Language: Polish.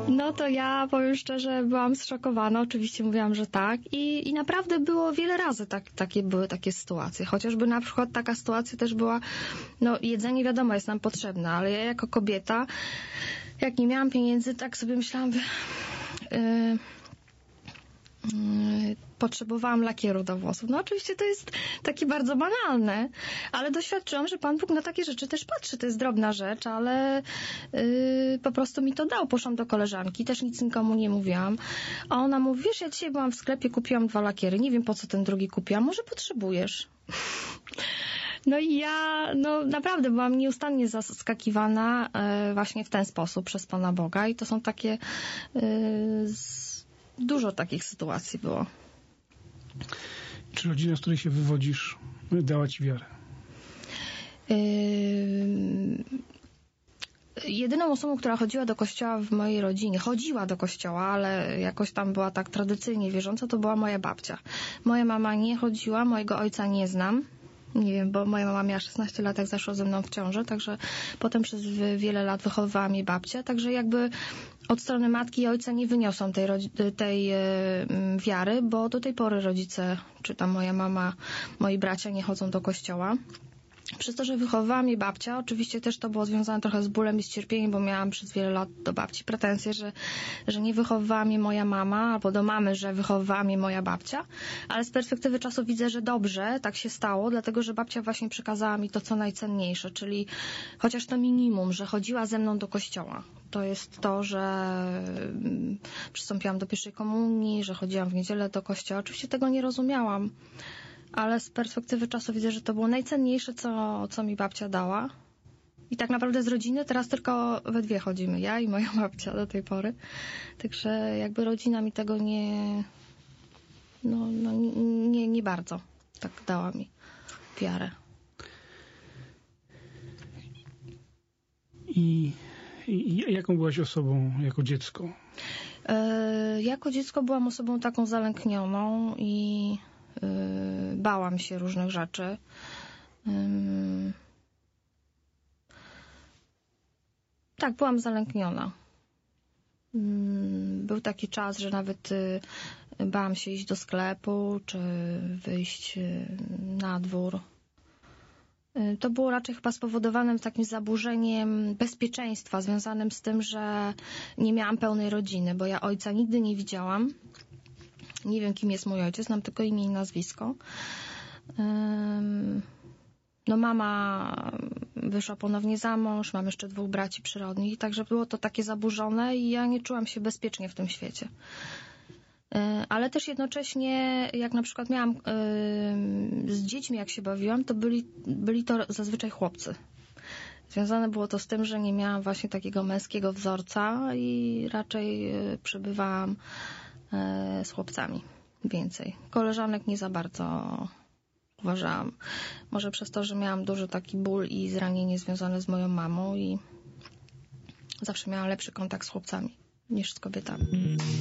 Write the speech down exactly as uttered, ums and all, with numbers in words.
No to ja powiem szczerze, byłam zszokowana. Oczywiście mówiłam, że tak. I, i naprawdę było wiele razy tak, takie, były takie sytuacje. Chociażby na przykład taka sytuacja też była, no jedzenie wiadomo jest nam potrzebne, ale ja jako kobieta, jak nie miałam pieniędzy, tak sobie myślałam, yy, yy, potrzebowałam lakieru do włosów. No oczywiście to jest takie bardzo banalne, ale doświadczyłam, że Pan Bóg na takie rzeczy też patrzy. To jest drobna rzecz, ale yy, po prostu mi to dał. Poszłam do koleżanki, też nic nikomu nie mówiłam. A ona mówi, wiesz, ja dzisiaj byłam w sklepie, kupiłam dwa lakiery. Nie wiem, po co ten drugi kupiłam. Może potrzebujesz? No i ja, no naprawdę byłam nieustannie zaskakiwana yy, właśnie w ten sposób przez Pana Boga. I to są takie... Yy, z, dużo takich sytuacji było. Czy rodzina, z której się wywodzisz, dała ci wiarę? Yy, jedyną osobą, która chodziła do kościoła w mojej rodzinie, chodziła do kościoła, ale jakoś tam była tak tradycyjnie wierząca, to była moja babcia. Moja mama nie chodziła, mojego ojca nie znam. Nie wiem, bo moja mama miała szesnaście lat, jak zaszła ze mną w ciążę, także potem przez wiele lat wychowywała mnie babcia, także jakby od strony matki i ojca nie wyniosłam tej, tej e, wiary, bo do tej pory rodzice, czy tam moja mama, moi bracia nie chodzą do kościoła. Przez to, że wychowywała mnie babcia, oczywiście też to było związane trochę z bólem i z cierpieniem, bo miałam przez wiele lat do babci pretensje, że, że nie wychowywała mnie moja mama, albo do mamy, że wychowywała mnie moja babcia, ale z perspektywy czasu widzę, że dobrze tak się stało, dlatego, że babcia właśnie przekazała mi to, co najcenniejsze, czyli chociaż to minimum, że chodziła ze mną do kościoła. To jest to, że przystąpiłam do pierwszej komunii, że chodziłam w niedzielę do kościoła. Oczywiście tego nie rozumiałam, ale z perspektywy czasu widzę, że to było najcenniejsze, co, co mi babcia dała. I tak naprawdę z rodziny teraz tylko we dwie chodzimy, ja i moja babcia do tej pory. Także jakby rodzina mi tego nie, no, no nie, nie bardzo tak dała mi wiarę. I, i jaką byłaś osobą jako dziecko? Yy, jako dziecko byłam osobą taką zalęknioną i yy, bałam się różnych rzeczy. Yy, tak, byłam zalękniona. Yy, był taki czas, że nawet yy, bałam się iść do sklepu, czy wyjść yy, na dwór. To było raczej chyba spowodowane takim zaburzeniem bezpieczeństwa, związanym z tym, że nie miałam pełnej rodziny, bo ja ojca nigdy nie widziałam. Nie wiem, kim jest mój ojciec, znam tylko imię i nazwisko. No mama wyszła ponownie za mąż, mam jeszcze dwóch braci przyrodnich, także było to takie zaburzone i ja nie czułam się bezpiecznie w tym świecie. Ale też jednocześnie, jak na przykład miałam yy, z dziećmi, jak się bawiłam, to byli, byli to zazwyczaj chłopcy. Związane było to z tym, że nie miałam właśnie takiego męskiego wzorca i raczej yy, przebywałam yy, z chłopcami więcej. Koleżanek nie za bardzo uważałam. Może przez to, że miałam duży taki ból i zranienie związane z moją mamą i zawsze miałam lepszy kontakt z chłopcami niż z kobietami.